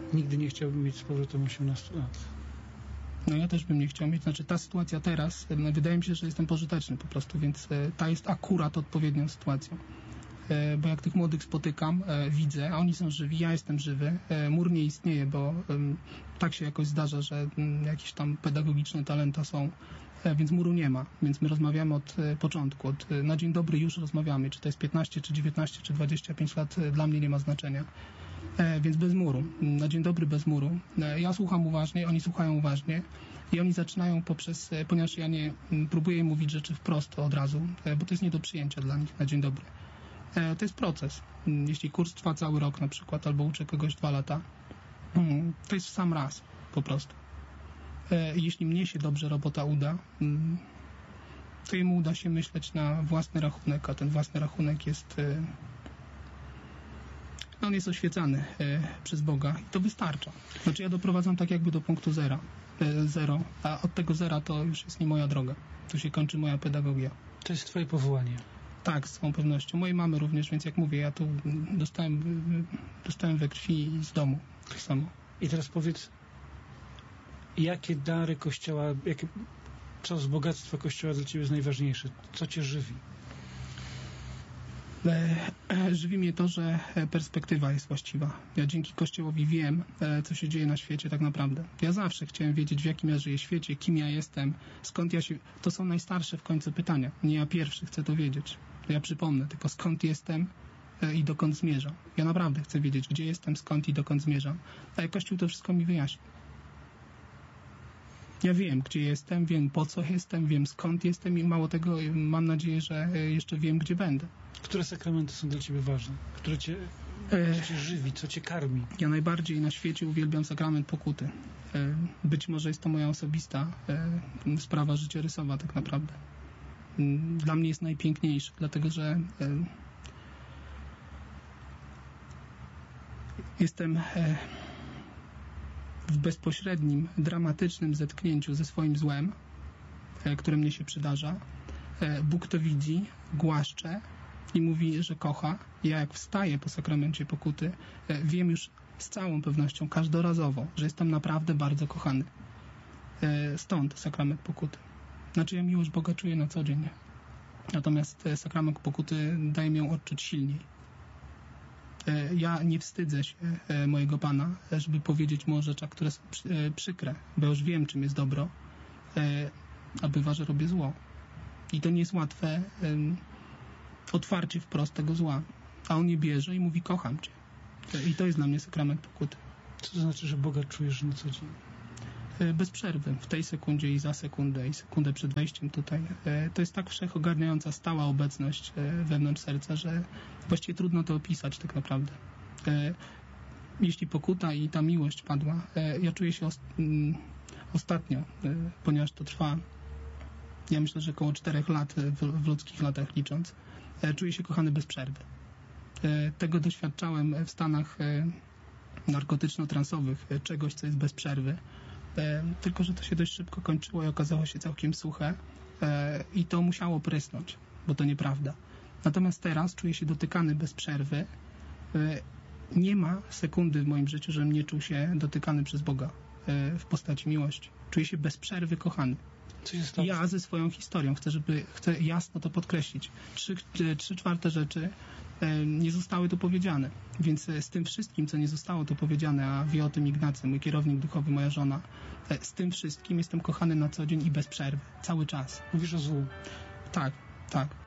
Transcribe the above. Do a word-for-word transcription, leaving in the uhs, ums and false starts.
Nigdy nie chciałbym mieć z powrotem osiemnastu lat. No ja też bym nie chciał mieć, znaczy ta sytuacja teraz, e, wydaje mi się, że jestem pożyteczny po prostu, więc e, ta jest akurat odpowiednią sytuacją. E, bo jak tych młodych spotykam, e, widzę, a oni są żywi, ja jestem żywy, e, mur nie istnieje, bo e, tak się jakoś zdarza, że m, jakieś tam pedagogiczne talenta są, e, więc muru nie ma, więc my rozmawiamy od e, początku, od, e, na dzień dobry już rozmawiamy, czy to jest piętnaście, czy dziewiętnaście, czy dwadzieścia pięć lat, e, dla mnie nie ma znaczenia. E, więc bez muru, na dzień dobry bez muru. E, ja słucham uważnie, oni słuchają uważnie i oni zaczynają poprzez, e, ponieważ ja nie m, próbuję im mówić rzeczy wprost od razu, e, bo to jest nie do przyjęcia dla nich na dzień dobry. E, to jest proces. Mm, Jeśli kurs trwa cały rok na przykład, albo uczę kogoś dwa lata, mm, to jest w sam raz po prostu. E, jeśli mnie się dobrze robota uda, mm, to jemu uda się myśleć na własny rachunek, a ten własny rachunek jest e, no on jest oświecany e, przez Boga i to wystarcza. Znaczy ja doprowadzam tak jakby do punktu zera, e, zero, a od tego zera to już jest nie moja droga. Tu się kończy moja pedagogia. To jest twoje powołanie. Tak, z całą pewnością. Mojej mamy również, więc jak mówię, ja tu dostałem, dostałem we krwi i z domu tak samo. I teraz powiedz, jakie dary Kościoła, jakie, co z bogactwa Kościoła dla ciebie jest najważniejsze? Co cię żywi? E, żywi mnie to, że perspektywa jest właściwa. Ja dzięki Kościołowi wiem, e, co się dzieje na świecie tak naprawdę. Ja zawsze chciałem wiedzieć, w jakim ja żyję świecie, kim ja jestem, skąd ja się... To są najstarsze w końcu pytania. Nie ja pierwszy chcę to wiedzieć. Ja przypomnę tylko, skąd jestem e, i dokąd zmierzam. Ja naprawdę chcę wiedzieć, gdzie jestem, skąd i dokąd zmierzam. A Kościół to wszystko mi wyjaśni. Ja wiem, gdzie jestem, wiem, po co jestem, wiem, skąd jestem i mało tego, mam nadzieję, że jeszcze wiem, gdzie będę. Które sakramenty są dla ciebie ważne? Które cię, co cię żywi, co cię karmi? Ja najbardziej na świecie uwielbiam sakrament pokuty. Być może jest to moja osobista sprawa życiorysowa tak naprawdę. Dla mnie jest najpiękniejszy, dlatego że jestem w bezpośrednim, dramatycznym zetknięciu ze swoim złem, które mnie się przydarza. Bóg to widzi, głaszcze i mówi, że kocha. Ja jak wstaję po sakramencie pokuty, wiem już z całą pewnością, każdorazowo, że jestem naprawdę bardzo kochany. Stąd sakrament pokuty. Znaczy ja miłość Boga czuję na co dzień. Natomiast sakrament pokuty daje mi ją odczuć silniej. Ja nie wstydzę się mojego Pana, żeby powiedzieć mu o rzeczach, które są przykre, bo już wiem, czym jest dobro, a bywa, że robię zło. I to nie jest łatwe otwarcie wprost tego zła. A on je bierze i mówi, kocham Cię. I to jest dla mnie sakrament pokuty. Co to znaczy, że Boga czujesz na co dzień? Bez przerwy, w tej sekundzie i za sekundę i sekundę przed wejściem tutaj. To jest tak wszechogarniająca stała obecność wewnątrz serca, że właściwie trudno to opisać tak naprawdę. Jeśli pokuta i ta miłość padła, ja czuję się ostatnio, ponieważ to trwa, ja myślę, że około czterech lat w ludzkich latach licząc, czuję się kochany bez przerwy. Tego doświadczałem w stanach narkotyczno-transowych, czegoś, co jest bez przerwy. Tylko że to się dość szybko kończyło i okazało się całkiem suche i to musiało prysnąć, bo to nieprawda. Natomiast teraz czuję się dotykany bez przerwy. Nie ma sekundy w moim życiu, żebym nie czuł się dotykany przez Boga w postaci miłości. Czuję się bez przerwy kochany. Ja ze swoją historią chcę, żeby chcę jasno to podkreślić. Trzy, trzy czwarte rzeczy nie zostały tu powiedziane. Więc z tym wszystkim, co nie zostało tu powiedziane, a wie o tym Ignacy, mój kierownik duchowy, moja żona, z tym wszystkim jestem kochany na co dzień i bez przerwy. Cały czas. Mówisz o złu. Tak, tak.